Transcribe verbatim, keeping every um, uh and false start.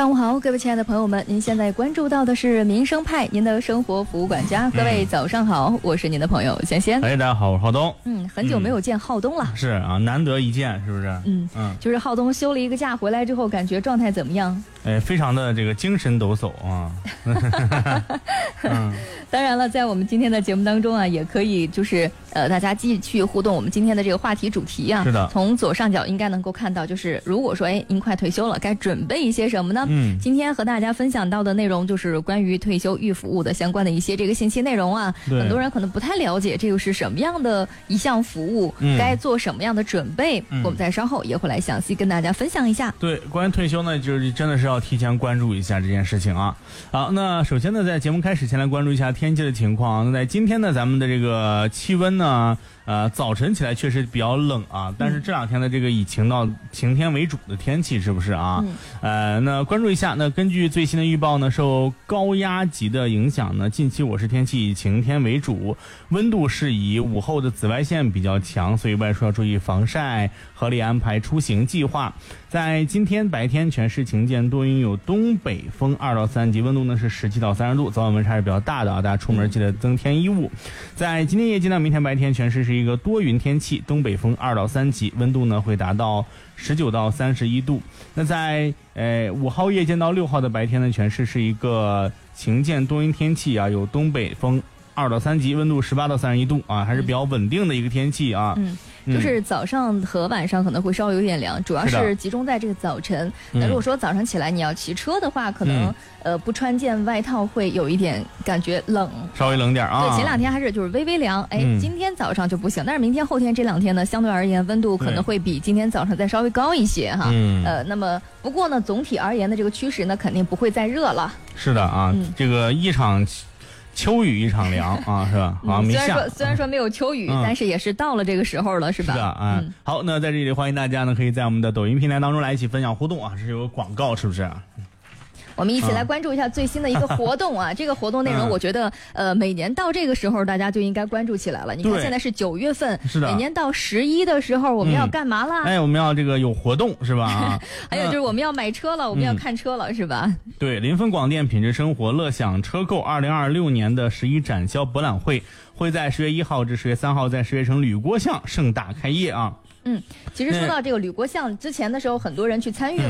上午好，各位亲爱的朋友们，您现在关注到的是民生派，您的生活服务管家。各位早上好，我是您的朋友仙仙。 哎，大家好，我是浩东。 嗯，很久没有见浩东了。 嗯、是啊，难得一见，是不是？ 嗯嗯，就是浩东休了一个假回来之后，感觉状态怎么样？ 哎，非常的这个精神抖擞啊。 嗯，当然了，在我们今天的节目当中啊，也可以就是呃，大家继续互动我们今天的这个话题主题啊。 是的。 从左上角应该能够看到，就是如果说哎您快退休了，该准备一些什么呢？ 嗯， 今天和大家分享到的内容就是关于退休预服务的相关的一些这个信息内容啊。很多人可能不太了解这个是什么样的一项服务，嗯、该做什么样的准备、嗯。我们在稍后也会来详细跟大家分享一下。 对，关于退休呢，就是真的是要提前关注一下这件事情啊。好，那首先呢，在节目开始前来关注一下天气的情况。那在今天呢，咱们的这个气温呢，呃，早晨起来确实比较冷啊，但是这两天的这个以晴到晴天为主的天气，是不是啊？嗯、呃，那关注一下。那根据最新的预报呢，受高压级的影响呢，近期我市天气以晴天为主，温度是以午后的紫外线比较强，所以外出要注意防晒，合理安排出行计划。在今天白天全市晴间多云，有东北风二到三级，温度呢是十七到三十度，早晚温差是比较大的啊，大家出门记得增添衣物。在今天夜间到明天白天全市是一个多云天气，东北风二到三级，温度呢会达到十九到三十一度。那在呃五号夜间到六号的白天呢，全市是一个晴间多云天气啊，有东北风二到三级，温度十八到三十一度啊，还是比较稳定的一个天气啊。 嗯。就是早上和晚上可能会稍微有点凉，主要是集中在这个早晨。那如果说早上起来你要骑车的话，可能、嗯、呃不穿件外套会有一点感觉冷， 稍微冷点啊。 对，前两天还是就是微微凉，哎、嗯，今天早上就不行。但是明天后天这两天呢，相对而言温度可能会比今天早上再稍微高一些哈。嗯，呃，那么不过呢，总体而言的这个趋势呢，肯定不会再热了。 是的啊，嗯、这个一场秋雨一场凉啊，是吧？啊，没下。 虽然说虽然说没有秋雨、嗯，但是也是到了这个时候了，是吧？ 是的啊、嗯。好，那在这里欢迎大家呢，可以在我们的抖音平台当中来一起分享互动啊，这是有个广告，是不是？ 我们一起来关注一下最新的一个活动啊！嗯、这个活动内容，我觉得，呃，每年到这个时候，大家就应该关注起来了。你看，现在是九月份， 是的， 每年到十一的时候，我们要干嘛啦？ 嗯、哎，我们要这个有活动，是吧？ 还有就是我们要买车了，我们要看车了，嗯、是吧？ 对，临汾广电品质生活乐享车购二零二六年的十一展销博览会会在十月一号至十月三号在十月城吕郭巷盛大开业啊。 嗯，其实说到这个吕郭巷，之前的时候很多人去参与。